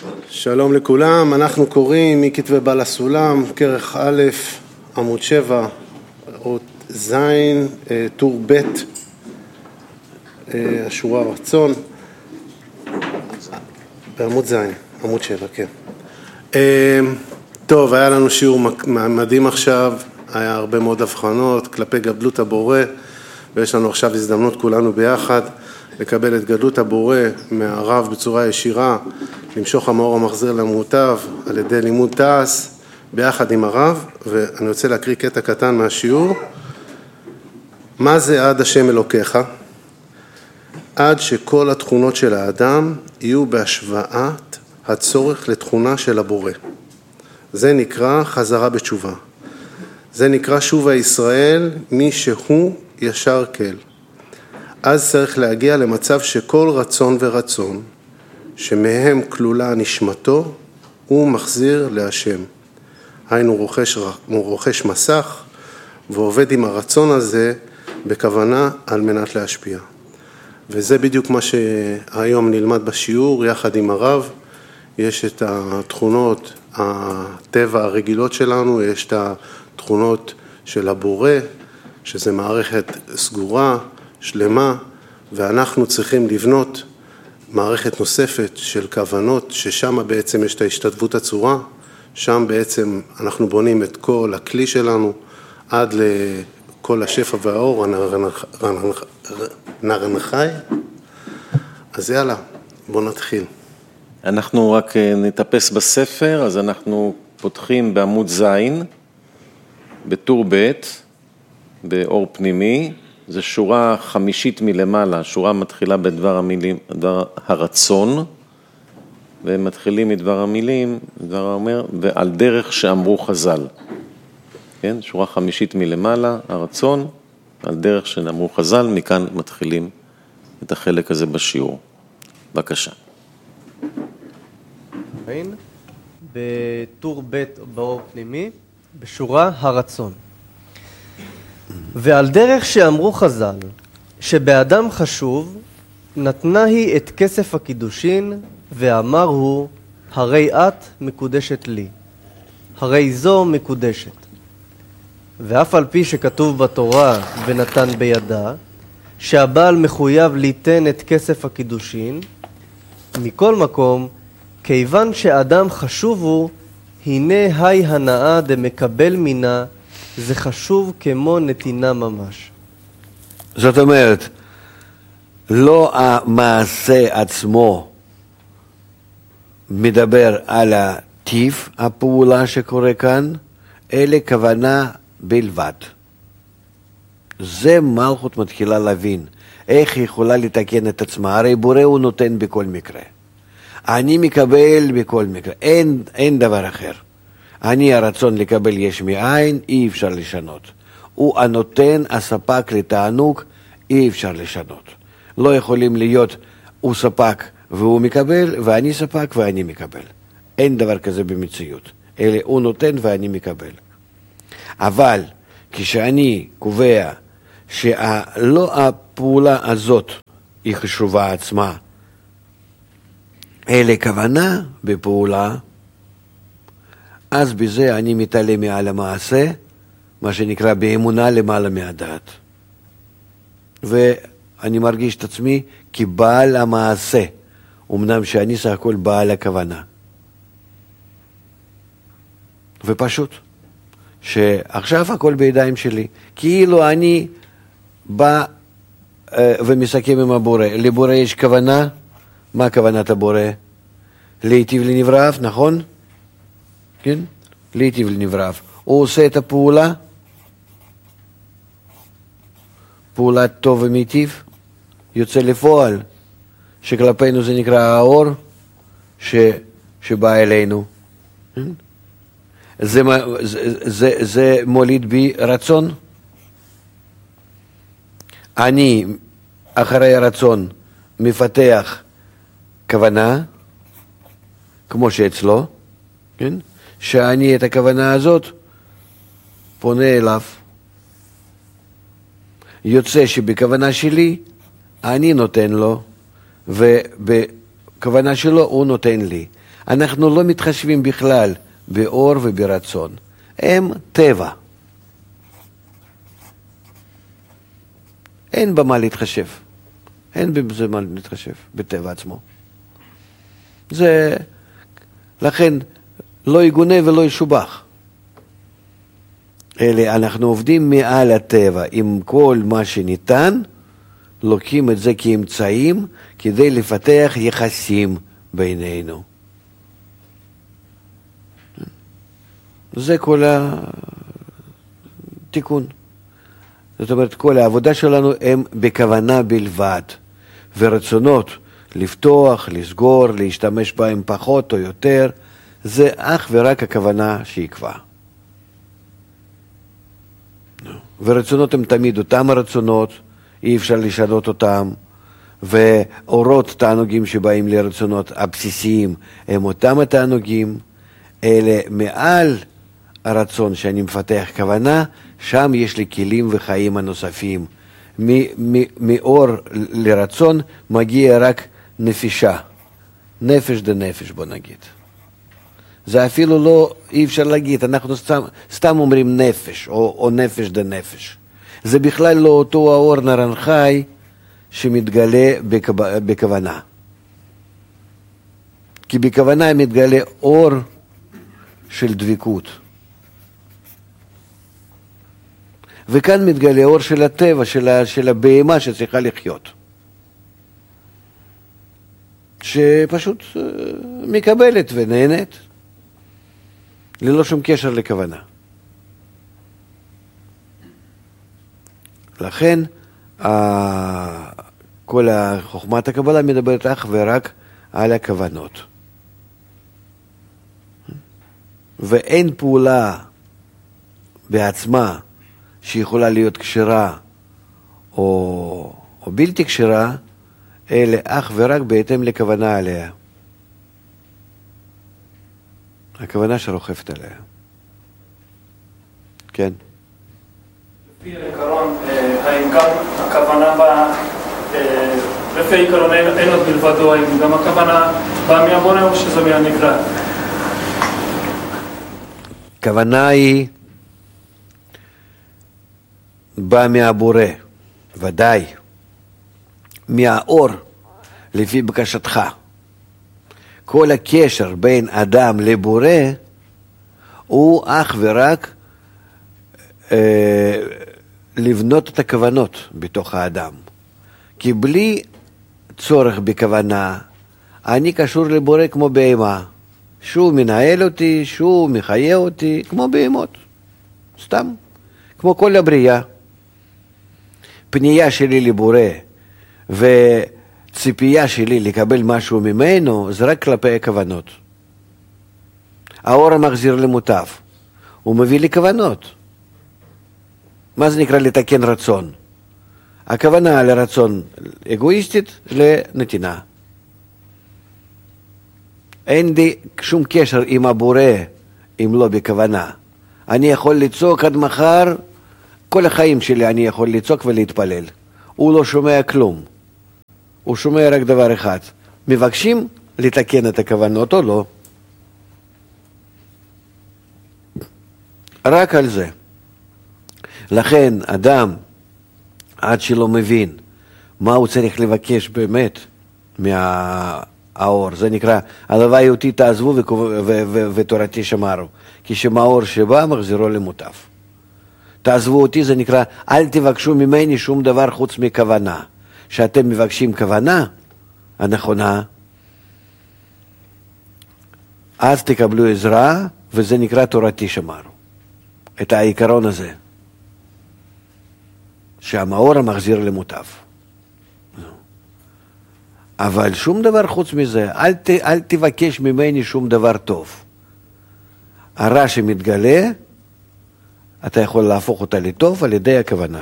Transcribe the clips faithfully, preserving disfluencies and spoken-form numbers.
שלום לכולם, אנחנו קוראים מכתבי בעל הסולם, כרך א', עמוד שבע, אות זין, טור ב', השורה רצון, בעמוד זין, עמוד שבע, כן. טוב, היה לנו שיעור מדהים עכשיו, היה הרבה מאוד הבחנות כלפי גדלות הבורא, ויש לנו עכשיו הזדמנות כולנו ביחד לקבל את גדלות הבורא מהרב בצורה ישירה, למשוך המאור המחזיר למוטב על ידי לימוד תעש ביחד עם הרב. ואני רוצה להקריא קטע קטן מהשיעור. מה זה עד השם אלוקיך? עד שכל התכונות של האדם יהיו בהשוואת הצורך לתכונה של הבורא. זה נקרא חזרה בתשובה. זה נקרא שובה ישראל, מי שהוא ישר כל. אז צריך להגיע למצב שכל רצון ורצון שמהם כלולה נשמתו הוא מחזיר להשם. היינו רוכש, הוא רוכש מסך ועובד עם הרצון הזה בכוונה על מנת להשפיע. וזה בדיוק מה שהיום נלמד בשיעור יחד עם הרב. יש את התכונות הטבע הרגילות שלנו, יש את התכונות של הבורא, שזה מערכת סגורה, שלמה, ואנחנו צריכים לבנות מערכת נוספת של כוונות, ששם בעצם יש את ההשתתפות הצורה, שם בעצם אנחנו בונים את כל הכלי שלנו, עד לכל השפע והאור, הנרנחי. אז יאללה, בואו נתחיל. אנחנו רק נתאפס בספר, אז אנחנו פותחים בעמוד זין, בטור ב', באור פנימי, זה שורה חמישית מלמעלה, שורה מתחילה בדבר המילים, דבר הרצון, ומתחילים מדבר המילים, דבר האומר, ועל דרך שאמרו חז"ל. כן, שורה חמישית מלמעלה, הרצון, על דרך שאמרו חז"ל, מכאן מתחילים את החלק הזה בשיעור. בבקשה. בטור ב' באור פנימי, בשורה הרצון. ועל דרך שאמרו חז"ל, שבאדם חשוב, נתנה היא את כסף הקידושין, ואמר הוא, הרי את מקודשת לי, הרי זו מקודשת. ואף על פי שכתוב בתורה ונתן בידה, שהבעל מחויב ליתן את כסף הקידושין, מכל מקום, כיוון שאדם חשוב הוא, הנה היי הנאה דמקבל מינה, זה חשוב כמו נתינה ממש. זאת אומרת, לא המעשה עצמו מדבר על הטיב הפעולה שקורה כאן, אלא כוונה בלבד. זה מלכות מתחילה להבין, איך היא יכולה לתקן את עצמה, הרי בורא הוא נותן בכל מקרה. אני מקבל בכל מקרה, אין, אין דבר אחר. אני הרצון לקבל יש מאין, אי אפשר לשנות. הוא הנותן, הספק לתענוג, אי אפשר לשנות. לא יכולים להיות, הוא ספק והוא מקבל, ואני ספק ואני מקבל. אין דבר כזה במציאות. אלא הוא נותן ואני מקבל. אבל כשאני קובע שלא הפעולה הזאת היא חשובה עצמה, אלא כוונה בפעולה, אז בזה אני מתעלה מעל המעשה, מה שנקרא באמונה למעלה מהדעת. ואני מרגיש את עצמי כבעל המעשה, אמנם שאני סך הכל בעל הכוונה. ופשוט, שעכשיו הכל בידיים שלי, כאילו אני בא ומסכם עם הבורא. לבורא יש כוונה, מה כוונת הבורא? להיטיב לנבראיו, נכון? כן? להיטיב לנבראיו. הוא עושה את הפעולה, פעולת טוב ומיטיב, יוצא לפועל, שכלפינו זה נקרא האור, ש, שבא אלינו. זה, זה, זה, זה מוליד בי רצון. אני, אחרי הרצון, מפתח כוונה, כמו שאצלו, כן? שאני את הכוונה הזאת פונה אליו. יוצא שבכוונה שלי אני נותן לו, ובכוונה שלו הוא נותן לי. אנחנו לא מתחשבים בכלל באור וברצון. הם טבע. אין במה להתחשב. אין בזה מה להתחשב, בטבע עצמו. זה, לכן, לא יגונה ולא ישובח. אלה, אנחנו עובדים מעל הטבע, עם כל מה שניתן, לוקחים את זה כאמצעים, כדי לפתח יחסים בינינו. זה כל התיקון. זאת אומרת, כל העבודה שלנו הם בכוונה בלבד, ורצונות לפתוח, לסגור, להשתמש בהם פחות או יותר, זה אך ורק הכוונה שיקבע. ורצונות הם תמיד אותם הרצונות, אי אפשר לשנות אותם, ואורות תענוגים שבאים לרצונות הבסיסיים הם אותם התענוגים, אלה מעל הרצון שאני מפתח כוונה, שם יש לי כלים וחיים הנוספים. מאור לרצון מגיע רק נפישה, נפש דנפש בוא נגיד. זה אפילו לא, אי אפשר להגיד, אנחנו סתם, סתם אומרים נפש או, או נפש דנפש. זה בכלל לא אותו האור נרנחי שמתגלה בכו, בכוונה. כי בכוונה מתגלה אור של דבקות. וכאן מתגלה אור של הטבע, של, של הבהמה שצריכה לחיות. שפשוט מקבלת ונהנית, ללא שום קשר לכוונה. לכן, כל חוכמת הקבלה מדברת אך ורק על הכוונות. ואין פעולה בעצמה שיכולה להיות כשרה או, או בלתי כשרה, אלא אך ורק בהתאם לכוונה עליה. הכוונה שרוכבת עליה. כן. לפי העיקרון, האם גם הכוונה באה, לפי העיקרון אין עוד מלבדו, האם גם הכוונה באה מהבורא או שזה מהנברא? הכוונה היא באה מהבורא, ודאי, מהאור, לפי בקשתך. כל הקשר בין אדם לבורא הוא אך ורק אה, לבנות את הכוונות בתוך האדם. כי בלי צורך בכוונה, אני קשור לבורא כמו בהמה. שהוא מנהל אותי, שהוא מחיה אותי, כמו בהמות. סתם. כמו כל הבריאה. פנייה שלי לבורא וציפייה שלי לקבל משהו ממנו, זה רק כלפי הכוונות. האור המחזיר למוטב. הוא מביא לי כוונות. מה זה נקרא לתקן רצון? הכוונה לרצון אגואיסטית לנתינה. אין לי שום קשר עם הבורא אם לא בכוונה. אני יכול לצעוק עד מחר, כל החיים שלי אני יכול לצעוק ולהתפלל. הוא לא שומע כלום. הוא שומע רק דבר אחד. מבקשים לתקן את הכוונות או לא. רק על זה. לכן אדם, עד שלא מבין מה הוא צריך לבקש באמת מהאור, זה נקרא, הלוואי אותי תעזבו ותורתי שמרו, כי שמאור שבא מחזירו למוטב. תעזבו אותי, זה נקרא, אל תבקשו ממני שום דבר חוץ מכוונה. שאתם מבקשים כוונה הנכונה, אז תקבלו עזרה, וזה נקרא תורתי שמרו. את העיקרון הזה. שהמאור המחזיר למוטב. אבל שום דבר חוץ מזה, אל, ת, אל תבקש ממני שום דבר טוב. הרע שמתגלה, אתה יכול להפוך אותה לטוב על ידי הכוונה.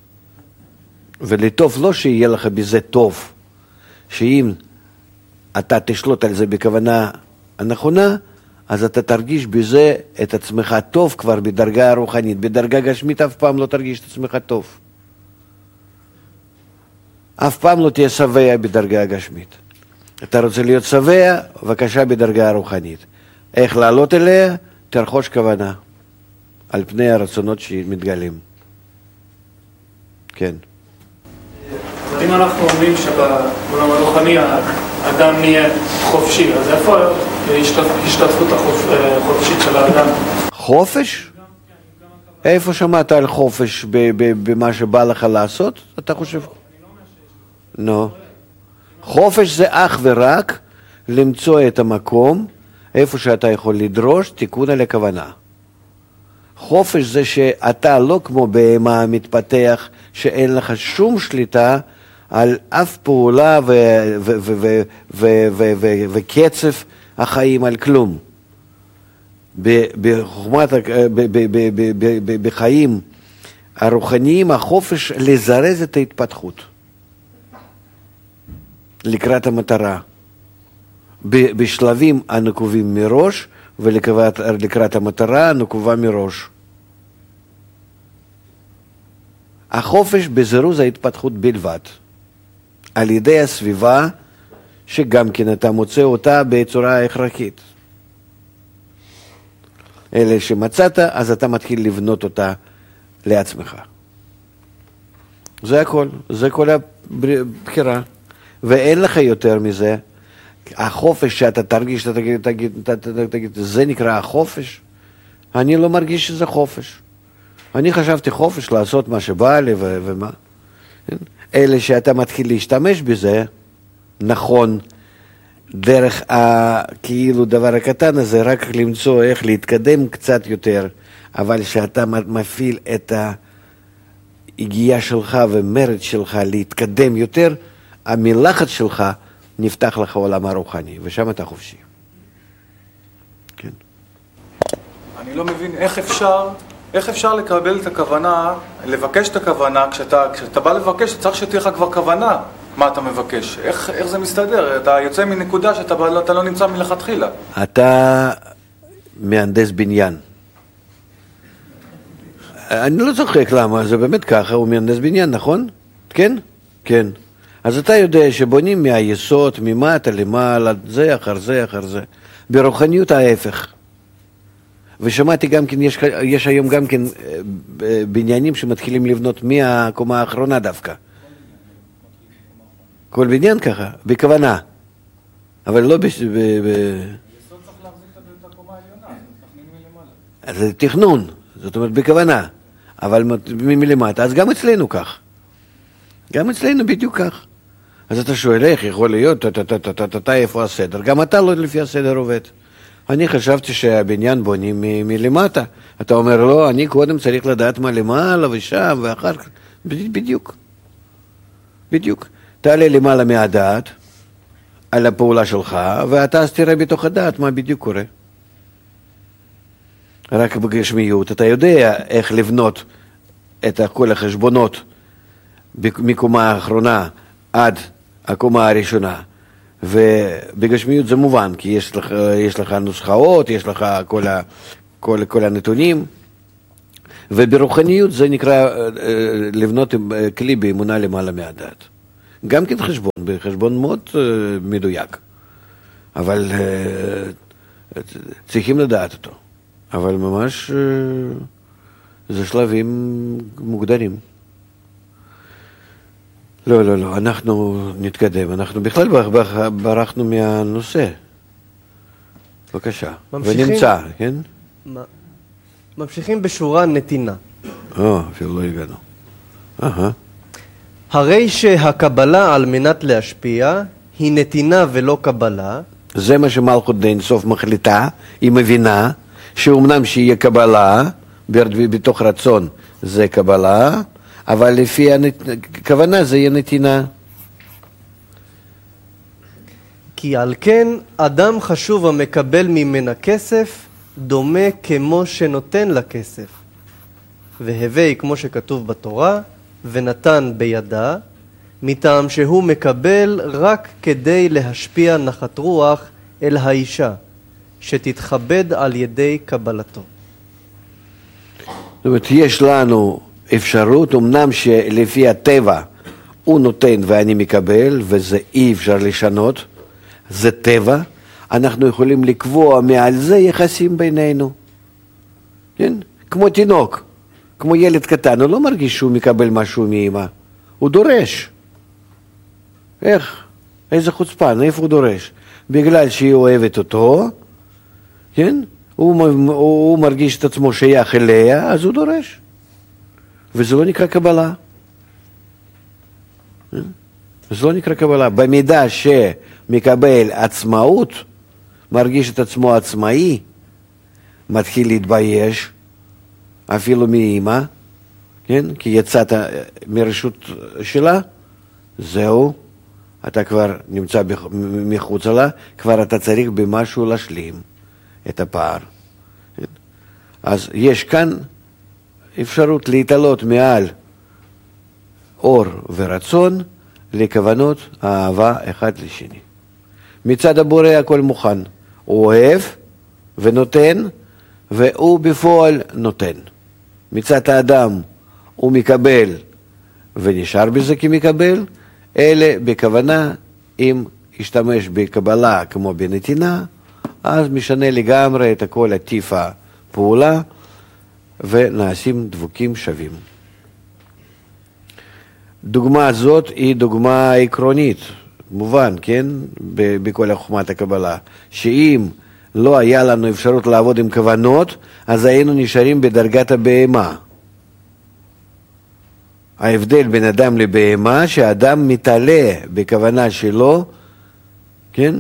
ולטוב לא שיהיה לך בזה טוב, שאם אתה תשלוט על זה בכוונה הנכונה, אז אתה תרגיש בזה את עצמך טוב כבר בדרגה הרוחנית. בדרגה גשמית אף פעם לא תרגיש את עצמך טוב. אף פעם לא תהיה שבע בדרגה הגשמית. אתה רוצה להיות שבע, בבקשה בדרגה הרוחנית. איך לעלות אליה? תרחוש כוונה, על פני הרצונות שמתגלים. כן. אם אנחנו אומרים שבעולם הרוחני האדם נהיה חופשי, אז איפה השתתפות החופשית של האדם? חופש? איפה שמעת על חופש במה שבא לך לעשות? אתה חושב? לא. חופש זה אך ורק למצוא את המקום איפה שאתה יכול לדרוש תיקון על הכוונה. חופש זה שאתה לא כמו בהמה מתפתח שאין לך שום שליטה על אף פעולה וקצב החיים, על כלום. בחוכמת, בחיים הרוחניים החופש לזרז את ההתפתחות לקראת המטרה, בשלבים הנקובים מראש ולקראת המטרה הנקובה מראש. החופש בזירוז ההתפתחות בלבד, על ידי הסביבה שגם כן אתה מוצא אותה בצורה הכרחית. אלה שמצאת, אז אתה מתחיל לבנות אותה לעצמך. זה הכל, זה כל הבחירה. ואין לך יותר מזה. החופש שאתה תרגיש, אתה תגיד, תגיד, תגיד, תגיד, זה נקרא החופש? אני לא מרגיש שזה חופש. אני חשבתי חופש לעשות מה שבא לי ו- ומה. אלה שאתה מתחיל להשתמש בזה, נכון, דרך הכאילו דבר הקטן הזה, רק למצוא איך להתקדם קצת יותר, אבל שאתה מפעיל את ההגיעה שלך ומרד שלך להתקדם יותר, המלאכת שלך נפתח לך עולם הרוחני, ושם אתה חופשי. כן. אני לא מבין איך אפשר, איך אפשר לקבל את הכוונה, לבקש את הכוונה, כשאתה, כשאתה בא לבקש, אתה צריך שתהיה לך כבר כוונה מה אתה מבקש. איך, איך זה מסתדר? אתה יוצא מנקודה שאתה אתה לא נמצא מלכתחילה. אתה מהנדס בניין. אני לא צוחק למה, זה באמת ככה, הוא מהנדס בניין, נכון? כן? כן. אז אתה יודע שבונים מהיסוד, ממטה למעלה, זה אחר זה אחר זה. ברוחניות ההפך. ושמעתי גם כן, יש, יש היום גם כן בניינים שמתחילים לבנות מהקומה האחרונה דווקא. כל בניין ככה, בכוונה. אבל לא ב... ב, ב... היסוד צריך להחזיק את הקומה העליונה, אז תכנין מלמעלה. זה תכנון, זאת אומרת בכוונה. אבל מלמטה, אז גם אצלנו כך. גם אצלנו בדיוק כך. אז אתה שואל איך יכול להיות, אתה איפה הסדר? גם אתה לא לפי הסדר עובד. אני חשבתי שהבניין בונים מלמטה. אתה אומר לא, אני קודם צריך לדעת מה למעלה ושם ואחר כך. בדיוק. בדיוק. תעלה למעלה מהדעת על הפעולה שלך, ואתה אז תראה בתוך הדעת מה בדיוק קורה. רק בגשמיות אתה יודע איך לבנות את כל החשבונות מקומה האחרונה עד הקומה הראשונה. ובגשמיות זה מובן, כי יש לך, יש לך נוסחאות, יש לך כל, ה, כל, כל הנתונים. וברוחניות זה נקרא לבנות כלי באמונה למעלה מהדעת. גם כן חשבון, בחשבון מאוד מדויק. אבל צריכים לדעת אותו. אבל ממש זה שלבים מוגדרים. לא, לא, לא, אנחנו נתקדם, אנחנו בכלל ברחנו מהנושא. בבקשה. ממשיכים, ונמצא, כן? ממשיכים בשורה נתינה. אה, אפילו לא הגענו. אהה. הרי שהקבלה על מנת להשפיע היא נתינה ולא קבלה. זה מה שמלכות דין סוף מחליטה, היא מבינה שאומנם שיהיה קבלה, בתוך רצון זה קבלה, אבל לפי הכוונה זה יהיה נתינה. כי על כן אדם חשוב המקבל ממנה כסף דומה כמו שנותן לה כסף. והווי כמו שכתוב בתורה, ונתן בידה, מטעם שהוא מקבל רק כדי להשפיע נחת רוח אל האישה, שתתכבד על ידי קבלתו. זאת אומרת, יש לנו אפשרות, אמנם שלפי הטבע הוא נותן ואני מקבל, וזה אי אפשר לשנות, זה טבע, אנחנו יכולים לקבוע מעל זה יחסים בינינו. כן? כמו תינוק, כמו ילד קטן, הוא לא מרגיש שהוא מקבל משהו מאמא, הוא דורש. איך? איזה חוצפן, איפה הוא דורש? בגלל שהיא אוהבת אותו, כן? הוא, הוא, הוא מרגיש את עצמו שייך אליה, אז הוא דורש. וזה לא נקרא קבלה. זה לא נקרא קבלה. במידה שמקבל עצמאות, מרגיש את עצמו עצמאי, מתחיל להתבייש, אפילו מאמא, כן? כי יצאת מרשות שלה, זהו, אתה כבר נמצא מחוץ לה, כבר אתה צריך במשהו להשלים את הפער. כן? אז יש כאן אפשרות להתעלות מעל אור ורצון לכוונות האהבה אחד לשני. מצד הבורא הכל מוכן, הוא אוהב ונותן, והוא בפועל נותן. מצד האדם הוא מקבל ונשאר בזה כמקבל, אלה בכוונה, אם ישתמש בקבלה כמו בנתינה, אז משנה לגמרי את הכל עטיף הפעולה, ונעשים דבוקים שווים. דוגמה זאת היא דוגמה עקרונית, מובן, כן, בכל חוכמת הקבלה, שאם לא היה לנו אפשרות לעבוד עם כוונות, אז היינו נשארים בדרגת הבהמה. ההבדל בין אדם לבהמה, שהאדם מתעלה בכוונה שלו, כן,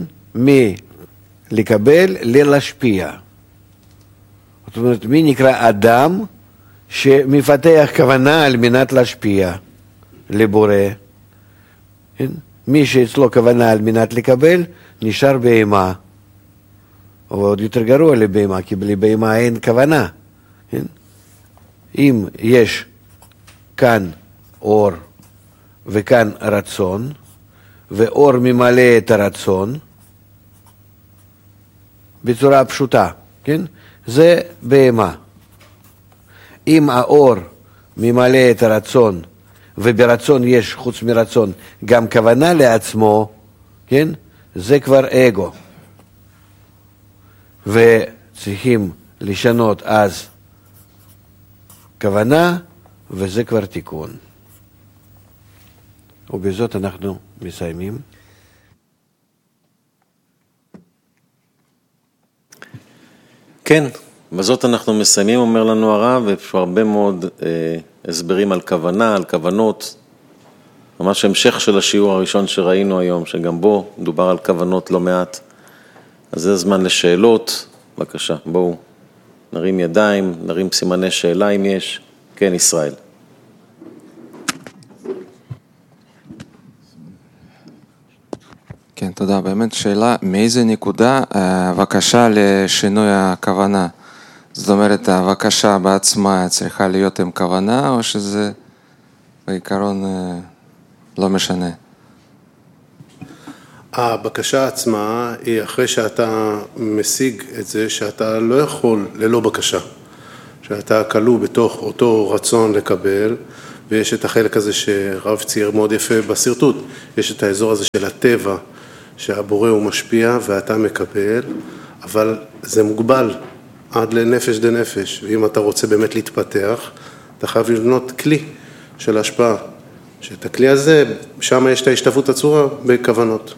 מלקבל ללהשפיע. זאת אומרת, מי נקרא אדם שמפתח כוונה על מנת להשפיע לבורא? כן? מי שאצלו כוונה על מנת לקבל, נשאר בהמה. או עוד יותר גרוע לבהמה, כי לבהמה אין כוונה. כן? אם יש כאן אור וכאן רצון, ואור ממלא את הרצון, בצורה פשוטה, כן? זה בהמה. אם האור ממלא את הרצון, וברצון יש חוץ מרצון גם כוונה לעצמו, כן? זה כבר אגו. וצריכים לשנות אז כוונה, וזה כבר תיקון. ובזאת אנחנו מסיימים. כן, בזאת אנחנו מסיימים, אומר לנו הרב, ויש הרבה מאוד אה, הסברים על כוונה, על כוונות, ממש המשך של השיעור הראשון שראינו היום, שגם בו מדובר על כוונות לא מעט. אז זה הזמן לשאלות, בבקשה, בואו נרים ידיים, נרים סימני שאלה אם יש. כן, ישראל. כן, תודה. באמת שאלה, מאיזה נקודה הבקשה לשינוי הכוונה? זאת אומרת, הבקשה בעצמה צריכה להיות עם כוונה, או שזה בעיקרון לא משנה? הבקשה עצמה היא אחרי שאתה משיג את זה שאתה לא יכול ללא בקשה, שאתה כלוא בתוך אותו רצון לקבל, ויש את החלק הזה שרב צייר מאוד יפה בסרטוט, יש את האזור הזה של הטבע, שהבורא הוא משפיע ואתה מקבל, אבל זה מוגבל עד לנפש דה נפש, ואם אתה רוצה באמת להתפתח, אתה חייב לבנות כלי של השפעה, שאת הכלי הזה, שם יש את ההשתוות הצורה בכוונות.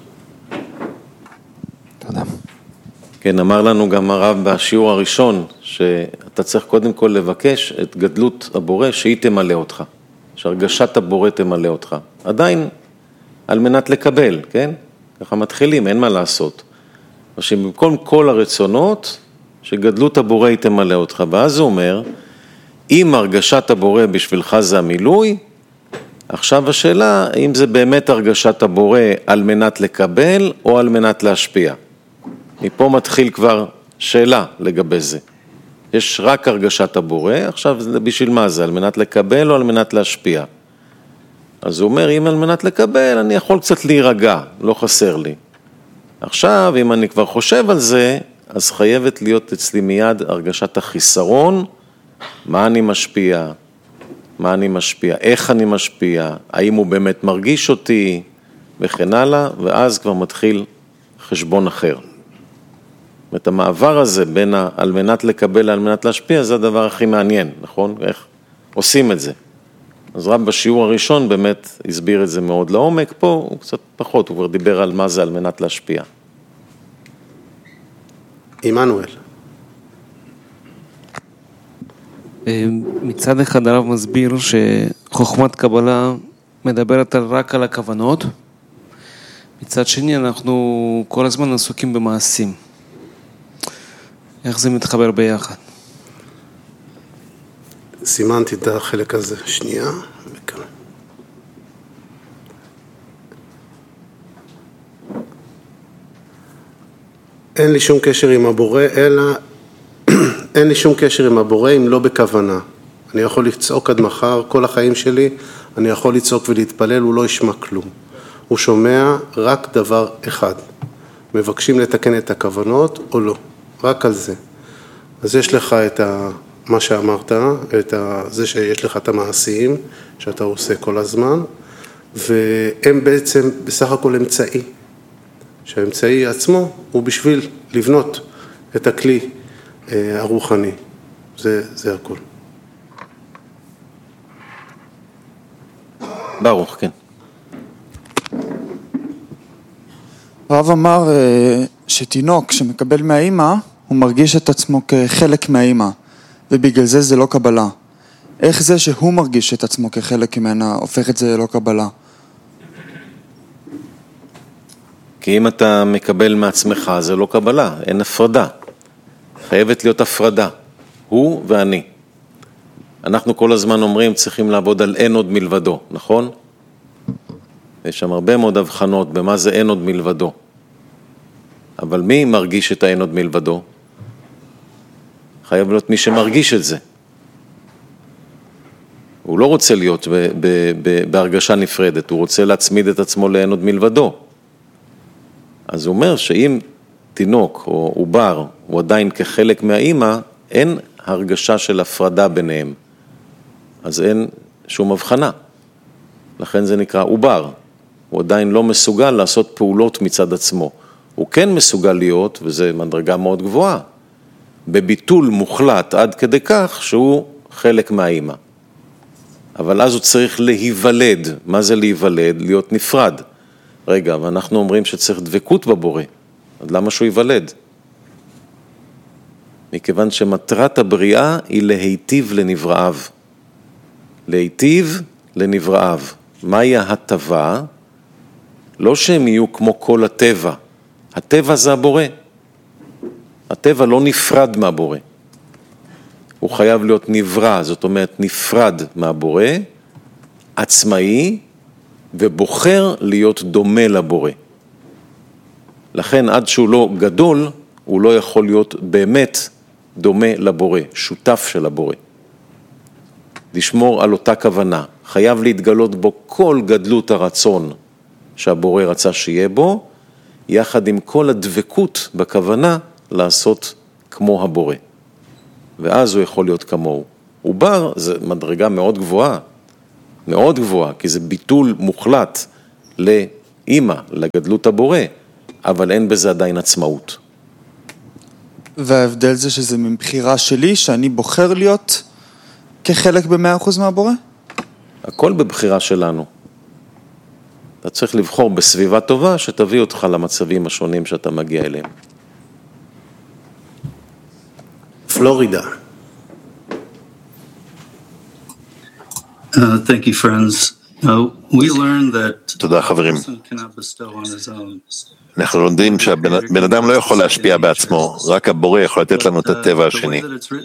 תודה. כן, אמר לנו גם הרב בשיעור הראשון, שאתה צריך קודם כל לבקש את גדלות הבורא שהיא תמלא אותך, שהרגשת הבורא תמלא אותך. עדיין על מנת לקבל, כן? ככה מתחילים, אין מה לעשות. שבמקום כל הרצונות, שגדלות הבורא היא תמלא אותך. ואז הוא אומר, אם הרגשת הבורא בשבילך זה המילוי, עכשיו השאלה, אם זה באמת הרגשת הבורא על מנת לקבל או על מנת להשפיע. מפה מתחיל כבר שאלה לגבי זה. יש רק הרגשת הבורא, עכשיו בשביל מה זה? על מנת לקבל או על מנת להשפיע? אז הוא אומר, אם על מנת לקבל, אני יכול קצת להירגע, לא חסר לי. עכשיו, אם אני כבר חושב על זה, אז חייבת להיות אצלי מיד הרגשת החיסרון, מה אני משפיע, מה אני משפיע, איך אני משפיע, האם הוא באמת מרגיש אותי, וכן הלאה, ואז כבר מתחיל חשבון אחר. את המעבר הזה בין ה, על מנת לקבל, על מנת להשפיע, זה הדבר הכי מעניין, נכון? איך עושים את זה. אז רב בשיעור הראשון באמת הסביר את זה מאוד לעומק, פה הוא קצת פחות, הוא כבר דיבר על מה זה על מנת להשפיע. עמנואל. מצד אחד הרב מסביר שחוכמת קבלה מדברת רק על הכוונות, מצד שני אנחנו כל הזמן עסוקים במעשים. איך זה מתחבר ביחד? סימנתי את החלק הזה, שנייה. אין לי שום קשר עם הבורא, אלא אין לי שום קשר עם הבורא אם לא בכוונה. אני יכול לצעוק עד מחר, כל החיים שלי, אני יכול לצעוק ולהתפלל, הוא לא ישמע כלום. הוא שומע רק דבר אחד. מבקשים לתקן את הכוונות או לא, רק על זה. אז יש לך את ה, מה שאמרת, את ה, זה שיש לך את המעשים שאתה עושה כל הזמן, והם בעצם בסך הכל אמצעי. שהאמצעי עצמו הוא בשביל לבנות את הכלי הרוחני. זה, זה הכל. ברוך, כן. הרב אמר שתינוק שמקבל מהאימא, הוא מרגיש את עצמו כחלק מהאימא, ובגלל זה זה לא קבלה. איך זה שהוא מרגיש את עצמו כחלק ממנה, הופך את זה לא קבלה? כי אם אתה מקבל מעצמך, זה לא קבלה, אין הפרדה. חייבת להיות הפרדה, הוא ואני. אנחנו כל הזמן אומרים, צריכים לעבוד על אין עוד מלבדו, נכון? יש שם הרבה מאוד הבחנות במה זה אין עוד מלבדו. אבל מי מרגיש את האין עוד מלבדו? חייב להיות מי שמרגיש את זה. הוא לא רוצה להיות ב- ב- ב- בהרגשה נפרדת, הוא רוצה להצמיד את עצמו לאין עוד מלבדו. אז הוא אומר שאם תינוק או עובר הוא עדיין כחלק מהאימא, אין הרגשה של הפרדה ביניהם. אז אין שום הבחנה. לכן זה נקרא עובר. הוא עדיין לא מסוגל לעשות פעולות מצד עצמו. הוא כן מסוגל להיות, וזה מדרגה מאוד גבוהה, בביטול מוחלט עד כדי כך שהוא חלק מהאימא. אבל אז הוא צריך להיוולד. מה זה להיוולד? להיות נפרד. רגע, ואנחנו אומרים שצריך דבקות בבורא. אז למה שהוא ייוולד? מכיוון שמטרת הבריאה היא להיטיב לנבראיו. להיטיב לנבראיו. מהי ההטבה? לא שהם יהיו כמו כל הטבע. הטבע זה הבורא. הטבע לא נפרד מהבורא. הוא חייב להיות נברא, זאת אומרת נפרד מהבורא, עצמאי, ובוחר להיות דומה לבורא. לכן עד שהוא לא גדול, הוא לא יכול להיות באמת דומה לבורא, שותף של הבורא. לשמור על אותה כוונה, חייב להתגלות בו כל גדלות הרצון שהבורא רצה שיהיה בו, יחד עם כל הדבקות בכוונה לעשות כמו הבורא. ואז הוא יכול להיות כמוהו. עובר זה מדרגה מאוד גבוהה, מאוד גבוהה, כי זה ביטול מוחלט לאמא, לגדלות הבורא, אבל אין בזה עדיין עצמאות. וההבדל זה שזה מבחירה שלי, שאני בוחר להיות כחלק ב-מאה אחוז מהבורא? הכל בבחירה שלנו. אתה צריך לבחור בסביבה טובה שתביא אותך למצבים השונים שאתה מגיע אליהם. פלורידה. Uh, thank you, friends. Uh, we learned that תודה חברים. person cannot bestow on his own. אנחנו לומדים שהבן אדם לא יכול להשפיע בעצמו, רק הבורא יכול לתת לנו את הטבע השני.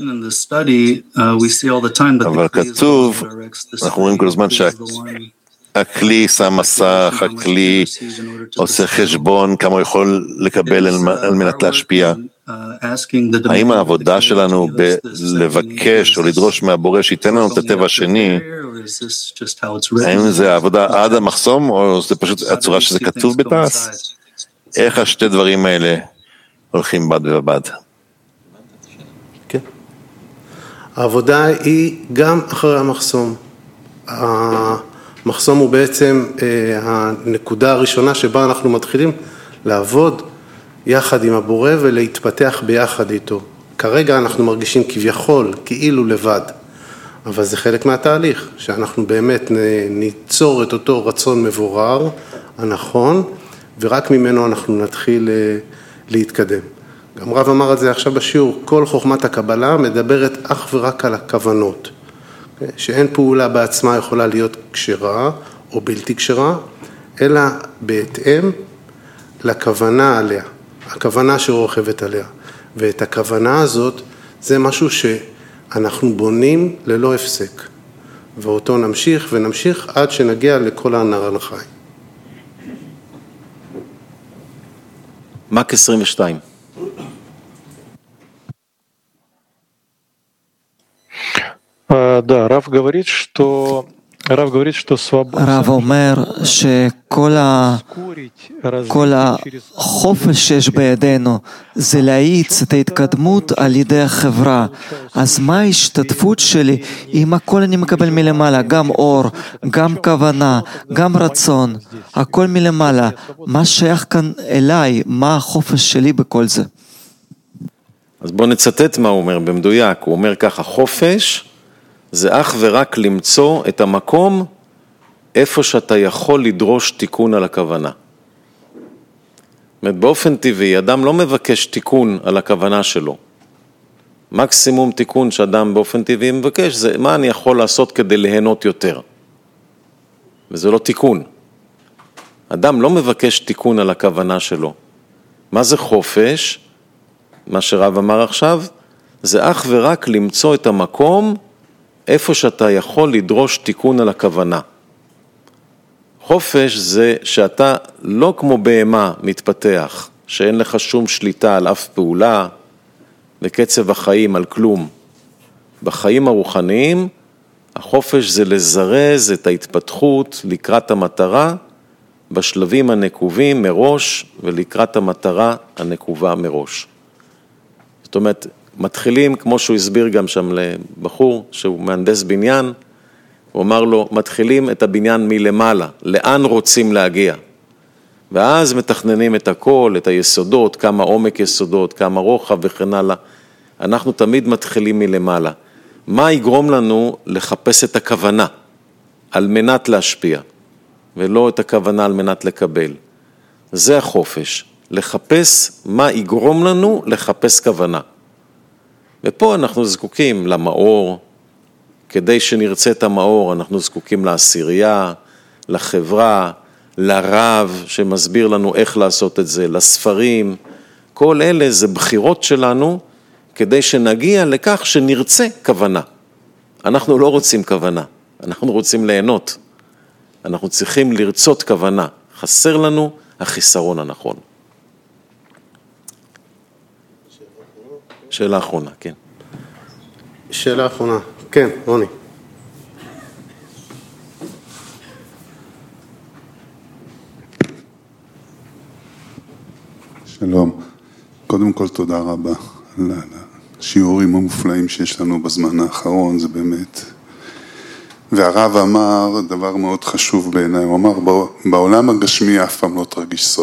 אבל כתוב, אנחנו רואים כל הזמן שהכלי שם מסך, הכלי עושה חשבון כמה הוא יכול לקבל על מנת להשפיע. האם העבודה שלנו בלבקש או לדרוש מהבורא שייתן לנו את הטבע השני, האם זה העבודה עד המחסום או זה פשוט הצורה שזה כתוב בתעש? איך השתי דברים האלה הולכים בד ובד? כן. העבודה היא גם אחרי המחסום. המחסום הוא בעצם הנקודה הראשונה שבה אנחנו מתחילים לעבוד יחד עם הבורא ולהתפתח ביחד איתו. כרגע אנחנו מרגישים כביכול, כאילו לבד, אבל זה חלק מהתהליך, שאנחנו באמת ניצור את אותו רצון מבורר, הנכון, ורק ממנו אנחנו נתחיל להתקדם. גם רב אמר את זה עכשיו בשיעור, כל חוכמת הקבלה מדברת אך ורק על הכוונות, שאין פעולה בעצמה יכולה להיות כשרה או בלתי כשרה, אלא בהתאם לכוונה עליה, הכוונה שרוכבת עליה. ואת הכוונה הזאת זה משהו שאנחנו בונים ללא הפסק, ואותו נמשיך ונמשיך עד שנגיע לכל הנער לחיים. מק עשרים ושתיים. Да, Рав говорит, что Рав говорит, что свобода. הרב אומר שכל ה... כל החופש שיש בידינו זה להאיץ את ההתקדמות על ידי החברה. אז מה ההשתתפות שלי אם הכל אני מקבל מלמעלה, גם אור, גם כוונה, גם רצון, הכל מלמעלה. מה שייך כאן אליי? מה החופש שלי בכל זה? אז בוא נצטט מה הוא אומר במדויק. הוא אומר ככה, חופש זה אך ורק למצוא את המקום איפה שאתה יכול לדרוש תיקון על הכוונה. זאת אומרת, באופן טבעי, אדם לא מבקש תיקון על הכוונה שלו. מקסימום תיקון שאדם באופן טבעי מבקש, זה מה אני יכול לעשות כדי ליהנות יותר. וזה לא תיקון. אדם לא מבקש תיקון על הכוונה שלו. מה זה חופש? מה שרב אמר עכשיו, זה אך ורק למצוא את המקום איפה שאתה יכול לדרוש תיקון על הכוונה. חופש זה שאתה לא כמו בהמה מתפתח, שאין לך שום שליטה על אף פעולה, וקצב החיים על כלום. בחיים הרוחניים, החופש זה לזרז את ההתפתחות לקראת המטרה, בשלבים הנקובים מראש, ולקראת המטרה הנקובה מראש. זאת אומרת, מתחילים, כמו שהוא הסביר גם שם לבחור, שהוא מהנדס בניין, הוא אמר לו, מתחילים את הבניין מלמעלה, לאן רוצים להגיע? ואז מתכננים את הכל, את היסודות, כמה עומק יסודות, כמה רוחב וכן הלאה. אנחנו תמיד מתחילים מלמעלה. מה יגרום לנו לחפש את הכוונה, על מנת להשפיע, ולא את הכוונה על מנת לקבל? זה החופש, לחפש מה יגרום לנו לחפש כוונה. ופה אנחנו זקוקים למאור, כדי שנרצה את המאור, אנחנו זקוקים לעשירייה, לחברה, לרב שמסביר לנו איך לעשות את זה, לספרים, כל אלה זה בחירות שלנו, כדי שנגיע לכך שנרצה כוונה. אנחנו לא רוצים כוונה, אנחנו רוצים ליהנות. אנחנו צריכים לרצות כוונה, חסר לנו החיסרון הנכון. שאלה אחרונה, כן. שאלה אחרונה, כן, רוני. שלום, קודם כל תודה רבה על השיעורים המופלאים שיש לנו בזמן האחרון, זה באמת. והרב אמר דבר מאוד חשוב בעיניי, הוא אמר בעולם הגשמי אף פעם לא תרגיש סוף.